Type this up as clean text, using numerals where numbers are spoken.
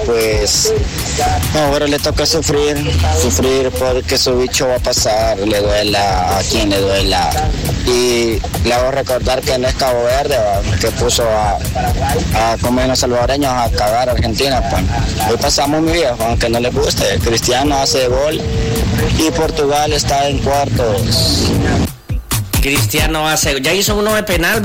pues ahora le toca sufrir porque su bicho va a pasar, le duela a quien le duela. Y le hago recordar que no es Cabo Verde, que puso a comer los salvadoreños a cagar a Argentina. Pues. Hoy pasamos, mi viejo, aunque no les guste. Cristiano hace gol y Portugal está en cuartos. Cristiano hace, ya hizo uno de penal.